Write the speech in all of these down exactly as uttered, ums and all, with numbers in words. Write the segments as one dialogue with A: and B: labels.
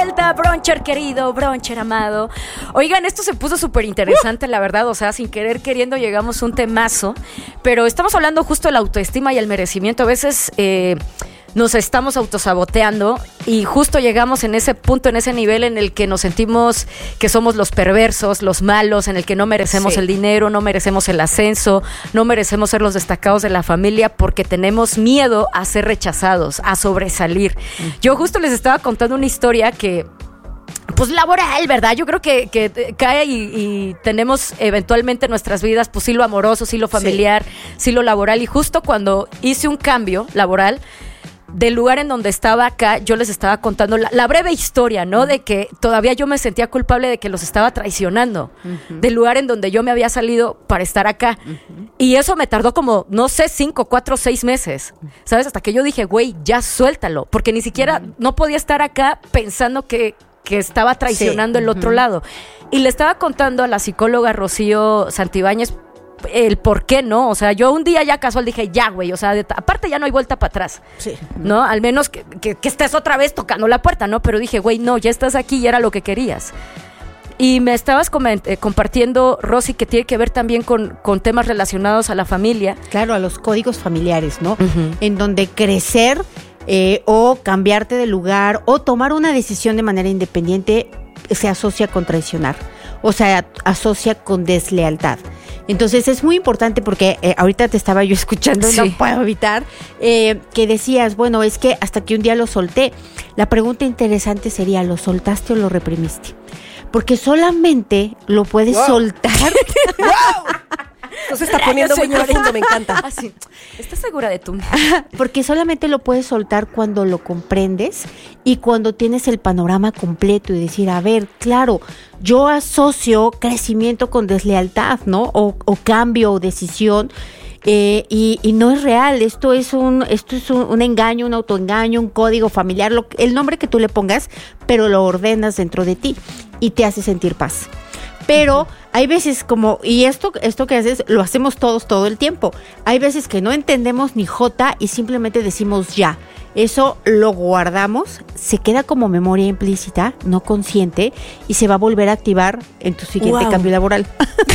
A: vuelta, Broncher querido, Broncher amado. Oigan, esto se puso súper interesante, uh. la verdad, o sea, sin querer queriendo llegamos a un temazo, pero estamos hablando justo de la autoestima y el merecimiento. A veces eh, nos estamos autosaboteando y justo llegamos en ese punto, en ese nivel en el que nos sentimos que somos los perversos, los malos, en el que no merecemos sí. el dinero, no merecemos el ascenso, no merecemos ser los destacados de la familia porque tenemos miedo a ser rechazados, a sobresalir. Uh-huh. Yo justo les estaba contando una historia que pues laboral, ¿verdad? Yo creo que, que cae y, y tenemos eventualmente en nuestras vidas pues sí lo amoroso, sí lo familiar, sí. sí lo laboral, y justo cuando hice un cambio laboral del lugar en donde estaba acá, yo les estaba contando la, la breve historia, ¿no? Uh-huh. De que todavía yo me sentía culpable de que los estaba traicionando, uh-huh. del lugar en donde yo me había salido para estar acá. Uh-huh. Y eso me tardó como, no sé, cinco, cuatro, seis meses, ¿sabes? Hasta que yo dije, güey, ya suéltalo, porque ni siquiera uh-huh. no podía estar acá pensando que, que estaba traicionando sí. el uh-huh. otro lado. Y le estaba contando a la psicóloga Rocío Santibáñez el por qué no, o sea, yo un día ya casual dije, ya güey, o sea, de, aparte ya no hay vuelta para atrás, sí. ¿no? Al menos que, que, que estés otra vez tocando la puerta, ¿no? Pero dije, güey, no, ya estás aquí y era lo que querías. Y me estabas coment- eh, compartiendo, Rosy, que tiene que ver también con, con temas relacionados a la familia.
B: Claro, a los códigos familiares, ¿no? Uh-huh. En donde crecer eh, o cambiarte de lugar o tomar una decisión de manera independiente se asocia con traicionar, o sea, asocia con deslealtad. Entonces es muy importante porque eh, ahorita te estaba yo escuchando, sí. no puedo evitar, eh, que decías, bueno, es que hasta que un día lo solté. La pregunta interesante sería, ¿lo soltaste o lo reprimiste? Porque solamente lo puedes wow. soltar.
C: ¡Wow! Entonces está poniendo muy profundo, me encanta.
A: Así, ¿estás segura de tú?
B: Porque solamente lo puedes soltar cuando lo comprendes y cuando tienes el panorama completo y decir, a ver, claro, yo asocio crecimiento con deslealtad, ¿no? O, o cambio o decisión. Eh, y, y no es real, esto es un esto es un, un engaño, un autoengaño, un código familiar, lo, el nombre que tú le pongas, pero lo ordenas dentro de ti y te hace sentir paz. Pero uh-huh. hay veces como, y esto, esto que haces, lo hacemos todos todo el tiempo. Hay veces que no entendemos ni jota y simplemente decimos ya. Eso lo guardamos, se queda como memoria implícita, no consciente, y se va a volver a activar en tu siguiente wow. cambio laboral.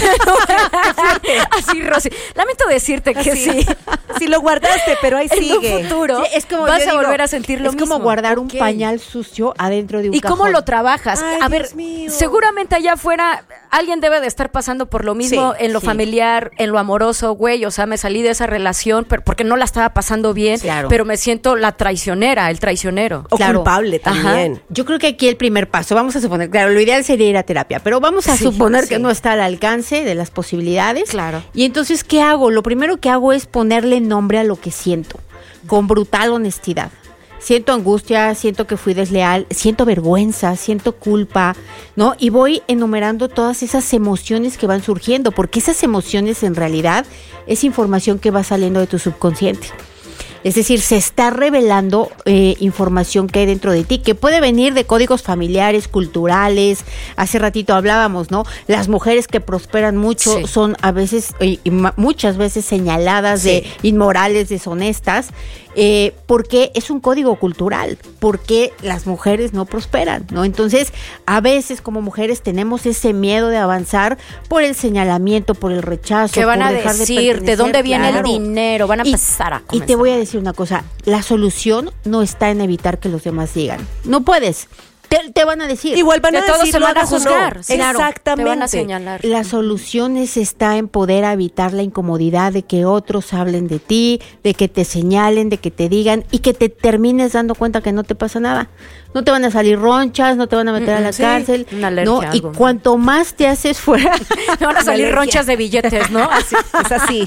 A: Así, Rosy. Lamento decirte que Así. sí.
C: Sí lo guardaste, pero ahí
A: en
C: sigue.
A: En un futuro
B: sí, es como
A: vas
B: digo,
A: a volver a sentir lo
B: es
A: mismo.
B: Es como guardar
A: okay.
B: un pañal sucio adentro de un
A: ¿Y
B: cajón.
A: cómo lo trabajas?
C: Ay,
A: a
C: Dios
A: ver,
C: mío.
A: Seguramente allá afuera alguien debe de estar pasando por lo mismo sí, en lo sí. familiar, en lo amoroso, güey. O sea, me salí de esa relación pero porque no la estaba pasando bien, claro. pero me siento la traicionera, el traicionero.
C: O
B: claro.
C: culpable también.
B: Ajá. Yo creo que aquí el primer paso, vamos a suponer, claro, lo ideal sería ir a terapia, pero vamos a sí, suponer sí. que no está al alcance de las posibilidades.
A: Claro.
B: Y entonces, ¿qué hago? Lo primero que hago es ponerle nombre a lo que siento, con brutal honestidad. Siento angustia, siento que fui desleal, siento vergüenza, siento culpa, ¿no? Y voy enumerando todas esas emociones que van surgiendo, porque esas emociones en realidad es información que va saliendo de tu subconsciente. Es decir, se está revelando eh, información que hay dentro de ti, que puede venir de códigos familiares, culturales. Hace ratito hablábamos, ¿no? Las mujeres que prosperan mucho sí. son a veces, eh, muchas veces señaladas sí. de inmorales, deshonestas, eh, porque es un código cultural, porque las mujeres no prosperan, ¿no? Entonces, a veces como mujeres tenemos ese miedo de avanzar por el señalamiento, por el rechazo.
A: ¿Qué van
B: por
A: a
B: dejar
A: decir?
B: De,
A: ¿De dónde viene
B: claro.
A: el dinero? Van a
B: y,
A: empezar a comenzar.
B: Y te voy a decir una cosa, la solución no está en evitar que los demás digan. No puedes. Te, te van a decir.
C: Igual van
A: de
C: a
A: todos
C: decir,
A: se van a juzgar.
C: No.
A: Sí, claro,
C: exactamente.
A: Te van a señalar.
B: La solución es está en poder evitar la incomodidad de que otros hablen de ti, de que te señalen, de que te digan y que te termines dando cuenta que no te pasa nada. No te van a salir ronchas, no te van a meter mm, a la sí, cárcel.
A: Una alergia,
B: ¿no? Y cuanto más te haces fuera.
A: Te van a salir ronchas de billetes, ¿no?
C: Así, es así.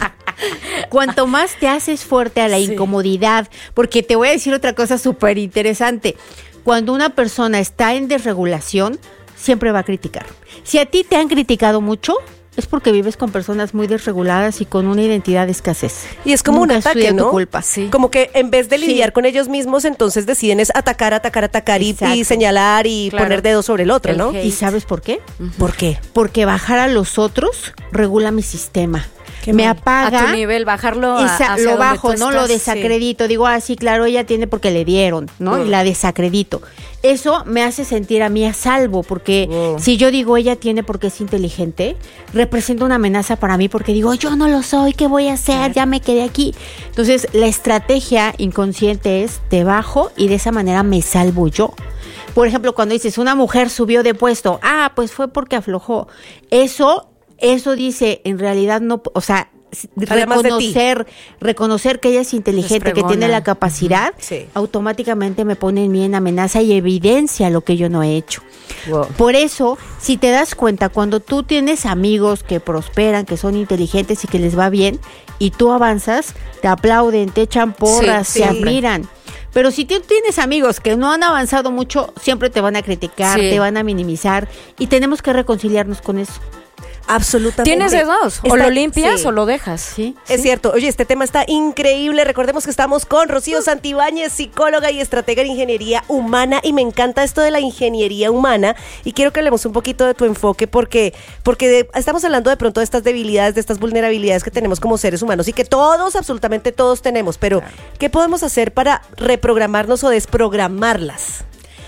B: Cuanto más te haces fuerte a la sí. incomodidad, porque te voy a decir otra cosa súper interesante. Cuando una persona está en desregulación, siempre va a criticar. Si a ti te han criticado mucho, es porque vives con personas muy desreguladas y con una identidad de escasez.
C: Y es como
B: Nunca
C: un ataque, ¿no?
B: Tu culpa.
A: Sí.
C: Como que en vez de lidiar
B: sí.
C: con ellos mismos, entonces deciden es atacar, atacar, atacar y, y señalar y
A: claro.
C: poner dedos sobre el otro, el ¿no?
B: Hate. ¿Y sabes por qué?
C: Uh-huh. ¿Por qué?
B: Porque bajar a los otros regula mi sistema.
C: Qué
B: me
C: mal.
B: apaga.
A: A tu nivel, bajarlo a,
B: Esa,
A: hacia
B: lo
A: donde
B: bajo,
A: tú
B: ¿no?
A: estás.
B: Lo desacredito. Digo, ah, sí, claro, ella tiene porque le dieron, ¿no?
C: Mm.
B: Y la desacredito. Eso me hace sentir a mí a salvo, porque
C: Wow.
B: si yo digo ella tiene porque es inteligente, representa una amenaza para mí porque digo, yo no lo soy, ¿qué voy a hacer? Ya me quedé aquí. Entonces, la estrategia inconsciente es te bajo y de esa manera me salvo yo. Por ejemplo, cuando dices, una mujer subió de puesto, ah, pues fue porque aflojó. Eso, eso dice, en realidad no, o sea,
C: Además de ti.
B: reconocer, reconocer que ella es inteligente,
A: Es
B: que tiene
A: fregona.
B: la capacidad,
C: Sí.
B: automáticamente me pone en mí en amenaza y evidencia lo que yo no he hecho.
A: Wow.
B: Por eso, si te das cuenta, cuando tú tienes amigos que prosperan, que son inteligentes y que les va bien, y tú avanzas, te aplauden, te echan porras,
C: Sí,
B: te
C: sí.
B: admiran. Pero si tú tienes amigos que no han avanzado mucho, siempre te van a criticar,
A: Sí.
B: te van a minimizar, y tenemos que reconciliarnos con eso.
C: Absolutamente.
A: Tienes de dos, o
C: Está-
A: lo limpias
C: sí.
A: o lo dejas.
B: ¿Sí?
C: Es cierto. Oye, este tema está increíble. Recordemos que estamos con Rocío Santibáñez, psicóloga y estratega en ingeniería humana. Y me encanta esto de la ingeniería humana. Y quiero que hablemos un poquito de tu enfoque porque, porque de- estamos hablando de pronto de estas debilidades, de estas vulnerabilidades que tenemos como seres humanos y que todos, absolutamente todos tenemos. Pero, ¿qué podemos hacer para reprogramarnos o desprogramarlas?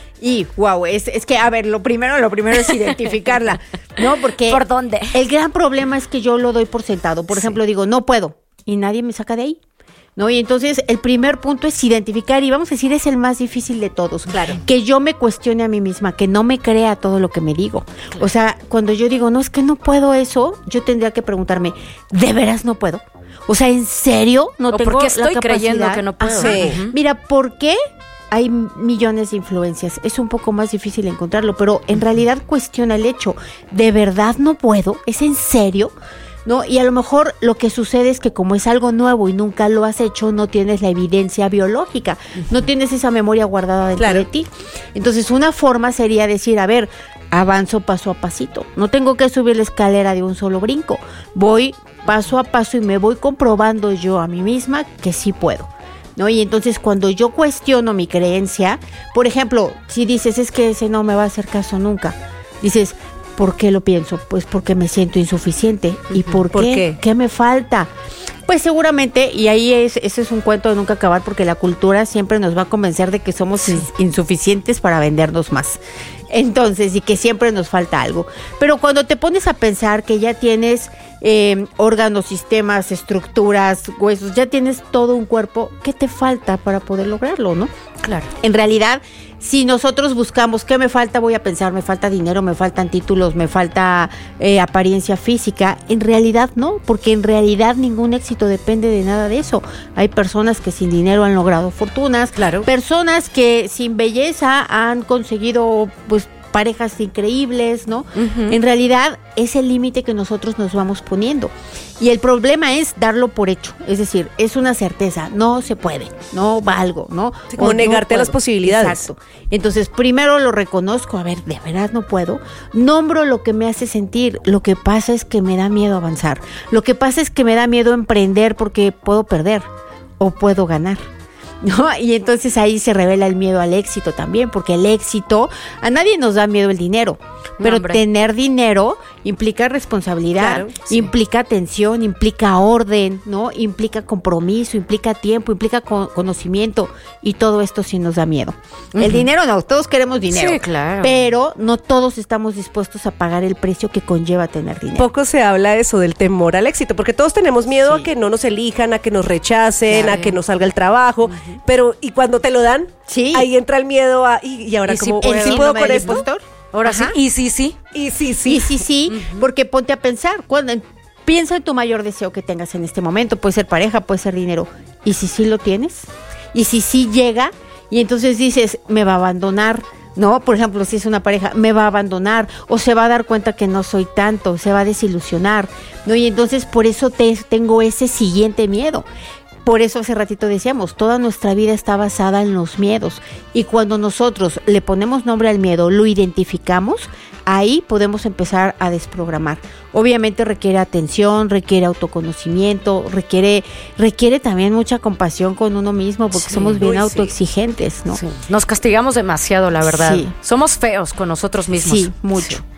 B: Y wow, es, es que, a ver, lo primero, lo primero es identificarla, ¿no? Porque
A: ¿Por dónde?
B: El gran problema es que yo lo doy por sentado. Por ejemplo, digo, no puedo, y nadie me saca de ahí, ¿no? Y entonces el primer punto es identificar, y vamos a decir, es el más difícil de todos.
C: Claro.
B: Que yo me cuestione a mí misma, que no me crea todo lo que me digo. O sea, cuando yo digo, no, es que no puedo eso, yo tendría que preguntarme, ¿de veras no puedo? O sea, ¿en serio no
A: ¿O
B: tengo
A: por qué
B: la
A: estoy creyendo
B: capacidad?
A: que no puedo?
B: Ajá.
C: Sí.
A: Ujú.
B: Mira, ¿por qué? Hay millones de influencias, es un poco más difícil encontrarlo, pero en realidad cuestiona el hecho, ¿de verdad no puedo? ¿Es en serio? ¿No? Y a lo mejor lo que sucede es que como es algo nuevo y nunca lo has hecho, no tienes la evidencia biológica, no tienes esa memoria guardada dentro
C: Claro.
B: de ti. Entonces una forma sería decir, a ver, avanzo paso a pasito, no tengo que subir la escalera de un solo brinco, voy paso a paso y me voy comprobando yo a mí misma que sí puedo. ¿No? Y entonces cuando yo cuestiono mi creencia, por ejemplo, si dices, es que ese no me va a hacer caso nunca, dices, ¿por qué lo pienso? Pues porque me siento insuficiente. ¿Y por,
C: ¿Por
B: qué?
C: qué?
B: ¿Qué me falta? Pues seguramente, y ahí es, ese es un cuento de nunca acabar, porque la cultura siempre nos va a convencer de que somos ins- insuficientes para vendernos más. Entonces, y que siempre nos falta algo. Pero cuando te pones a pensar que ya tienes eh, órganos, sistemas, estructuras, huesos, ya tienes todo un cuerpo, ¿qué te falta para poder lograrlo, no?
A: Claro.
B: En realidad, si nosotros buscamos qué me falta, voy a pensar, me falta dinero, me faltan títulos, me falta eh, apariencia física. En realidad no, porque en realidad ningún éxito depende de nada de eso. Hay personas que sin dinero han logrado fortunas,
C: Claro.
B: personas que sin belleza han conseguido pues parejas increíbles, ¿no?
A: Ujú.
B: En realidad es el límite que nosotros nos vamos poniendo. Y el problema es darlo por hecho. Es decir, es una certeza, no se puede, no valgo, ¿no?
C: Sí, como
B: O no
C: negarte a las
B: puedo.
C: posibilidades.
B: Exacto. Entonces, primero lo reconozco, a ver, de verdad no puedo. Nombro lo que me hace sentir. Lo que pasa es que me da miedo avanzar. Lo que pasa es que me da miedo emprender porque puedo perder o puedo ganar. ¿No? Y entonces ahí se revela el miedo al éxito también, porque el éxito, a nadie nos da miedo el dinero, pero
A: hombre.
B: tener dinero implica responsabilidad,
C: Claro, sí.
B: implica atención, implica orden, ¿no? Implica compromiso, implica tiempo, implica co- conocimiento, y todo esto sí nos da miedo. El dinero no, todos queremos dinero,
A: Sí, claro.
B: pero no todos estamos dispuestos a pagar el precio que conlleva tener dinero.
C: Poco se habla eso del temor al éxito, porque todos tenemos miedo
B: Sí.
C: a que no nos elijan, a que nos rechacen,
B: Claro.
C: a que nos salga el trabajo, pero y cuando te lo dan,
B: Sí.
C: ahí entra el miedo a, y, y ahora
A: ¿Y si
C: cómo
A: puedo?
C: ¿sí
B: El
C: puedo
B: síndrome
C: con
B: del
C: esto?
B: impostor.
A: Ahora
B: Ajá.
A: sí. Y sí, sí.
C: Y sí,
B: Sí,
C: sí.
B: sí, sí, porque ponte a pensar, cuando piensa en tu mayor deseo que tengas en este momento, puede ser pareja, puede ser dinero, y si sí lo tienes, y si sí llega, y entonces dices, me va a abandonar, ¿no? Por ejemplo, si es una pareja, me va a abandonar, o se va a dar cuenta que no soy tanto, se va a desilusionar, ¿no? Y entonces por eso te, tengo ese siguiente miedo. Por eso hace ratito decíamos, toda nuestra vida está basada en los miedos, y cuando nosotros le ponemos nombre al miedo, lo identificamos, ahí podemos empezar a desprogramar. Obviamente requiere atención, requiere autoconocimiento, requiere requiere también mucha compasión con uno mismo, porque
A: Sí.
B: somos bien
C: Uy, sí.
B: autoexigentes, ¿no?
A: Sí. Nos castigamos demasiado, la verdad.
B: Sí.
A: Somos feos con nosotros mismos.
B: Sí, mucho.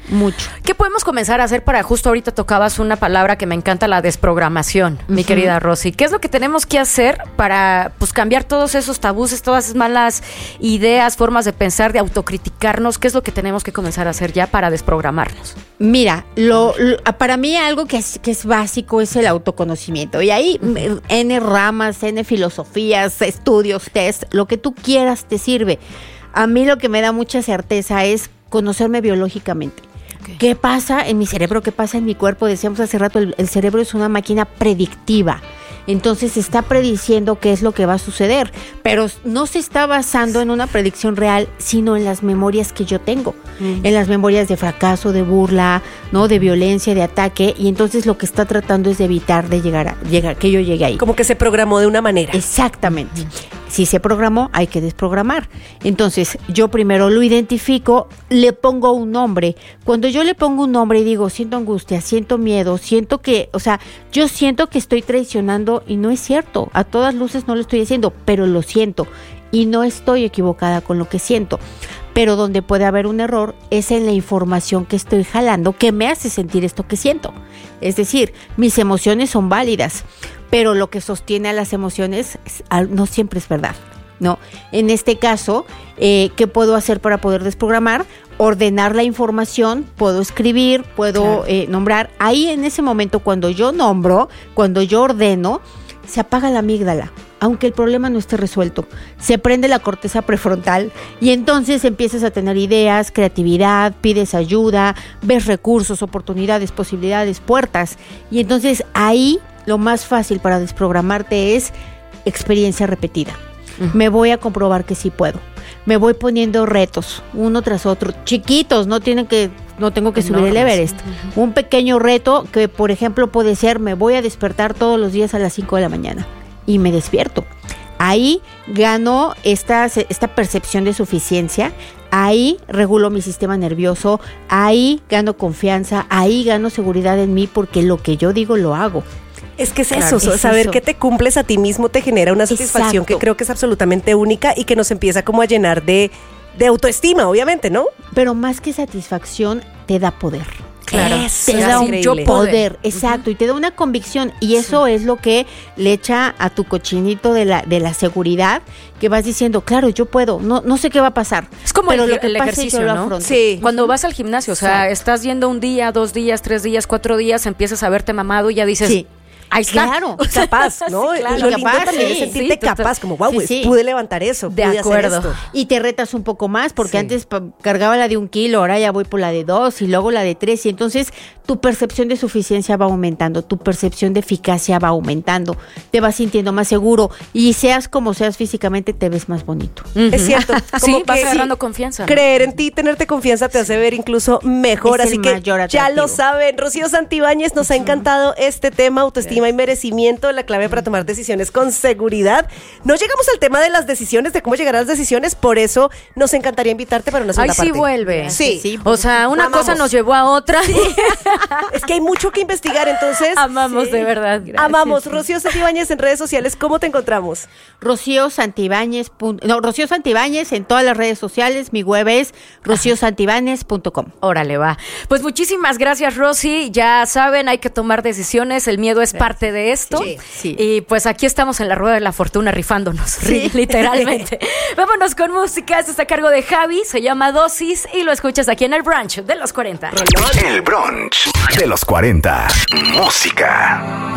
B: Mucho.
A: ¿Qué podemos comenzar a hacer para, justo ahorita tocabas una palabra que me encanta, la desprogramación, uh-huh. mi querida Rosy? ¿Qué es lo que tenemos que hacer para pues cambiar todos esos tabúes, todas esas malas ideas, formas de pensar, de autocriticarnos? ¿Qué es lo que tenemos que comenzar a hacer ya para desprogramarnos?
B: Mira, lo, lo, para mí algo que es, que es básico es el autoconocimiento. Y ahí uh-huh. N ramas, N filosofías, estudios, test, lo que tú quieras te sirve. A mí lo que me da mucha certeza es conocerme biológicamente. Okay. ¿Qué pasa en mi cerebro? ¿Qué pasa en mi cuerpo? Decíamos hace rato, el, el cerebro es una máquina predictiva. Entonces está prediciendo qué es lo que va a suceder, pero no se está basando en una predicción real, sino en las memorias que yo tengo, mm. en las memorias de fracaso, de burla, no, de violencia, de ataque, y entonces lo que está tratando es de evitar de llegar a llegar que yo llegue ahí.
C: Como que se programó de una manera.
B: Exactamente. Mm. Si se programó, hay que desprogramar. Entonces, yo primero lo identifico, le pongo un nombre. Cuando yo le pongo un nombre y digo, siento angustia, siento miedo, siento que, o sea, yo siento que estoy traicionando y no es cierto. A todas luces no lo estoy haciendo, pero lo siento y no estoy equivocada con lo que siento. Pero donde puede haber un error es en la información que estoy jalando que me hace sentir esto que siento. Es decir, mis emociones son válidas, pero lo que sostiene a las emociones no siempre es verdad, ¿no? En este caso, eh, ¿qué puedo hacer para poder desprogramar? Ordenar la información, puedo escribir, puedo claro. eh, nombrar. Ahí en ese momento, cuando yo nombro, cuando yo ordeno, se apaga la amígdala. Aunque el problema no esté resuelto, se prende la corteza prefrontal y entonces empiezas a tener ideas, creatividad, pides ayuda, ves recursos, oportunidades, posibilidades, puertas. Y entonces ahí lo más fácil para desprogramarte es experiencia repetida. Uh-huh. Me voy a comprobar que sí puedo. Me voy poniendo retos, uno tras otro, chiquitos, no tienen que, no tengo que subir el Everest. Uh-huh. Un pequeño reto que, por ejemplo, puede ser, me voy a despertar todos los días a las cinco de la mañana. Y me despierto. Ahí gano esta, esta percepción de suficiencia, ahí regulo mi sistema nervioso, ahí gano confianza, ahí gano seguridad en mí porque lo que yo digo lo hago.
C: Es que es claro, eso, es saber eso. Que te cumples a ti mismo te genera una satisfacción Exacto. que creo que es absolutamente única y que nos empieza como a llenar de, de autoestima, obviamente, ¿no?
B: Pero más que satisfacción, te da poder.
A: Claro,
B: te da un yo poder, exacto, uh-huh. y te da una convicción y eso sí. es lo que le echa a tu cochinito de la de la seguridad, que vas diciendo, claro, yo puedo, no no sé qué va a pasar.
A: Es como
B: pero
A: el,
B: lo que
A: el
B: pase,
A: ejercicio,
B: yo lo
A: ¿no?
B: afronto.
A: Sí. Cuando vas al gimnasio, o sea, sí. estás yendo un día, dos días, tres días, cuatro días, empiezas a verte mamado y ya dices... Sí. Ahí está.
B: Claro,
C: y capaz, ¿no?
B: Sí, claro.
C: Lo lindo
B: capaz,
C: también
B: sí,
C: es sentirte
B: sí,
C: capaz, como wow,
B: sí, sí.
C: pude levantar eso,
A: de
C: pude
A: acuerdo.
C: hacer esto.
B: Y te retas un poco más, porque
C: sí.
B: antes pa- cargaba la de un kilo, ahora ya voy por la de dos y luego la de tres, y entonces tu percepción de suficiencia va aumentando, tu percepción de eficacia va aumentando, te vas sintiendo más seguro y seas como seas físicamente, te ves más bonito.
C: Uh-huh. Es cierto.
A: Sí, vas agarrando confianza, ¿no?
C: Creer en ti, tenerte confianza te hace ver incluso mejor,
B: es
C: así
B: el
C: que
B: mayor
C: ya
B: atractivo.
C: lo saben. Rocío Santibáñez, nos ha encantado este tema, autoestima y merecimiento, la clave para tomar decisiones con seguridad. No llegamos al tema de las decisiones, de cómo llegar a las decisiones, por eso nos encantaría invitarte para una segunda
A: Ay,
C: parte.
A: sí vuelve.
C: Sí.
A: sí o sea, una
C: Amamos.
A: cosa nos llevó a otra. Sí.
C: Es que hay mucho que investigar, entonces.
A: Amamos,
C: sí.
A: de verdad. Gracias.
C: Amamos. Rocío Santibáñez en redes sociales, ¿cómo te encontramos?
B: Rocío Santibáñez. No, Rocío Santibáñez en todas las redes sociales. Mi web es rocío santibáñez punto com.
A: Órale, va. Pues muchísimas gracias, Rosy. Ya saben, hay que tomar decisiones. El miedo es gracias. Parte de esto.
B: Sí, sí.
A: Y pues aquí estamos en la rueda de la fortuna rifándonos,
B: sí.
A: literalmente. Vámonos con música. Esto está a cargo de Javi. Se llama Dosis y lo escuchas aquí en el brunch de los cuarenta.
D: El brunch de los cuarenta. Música.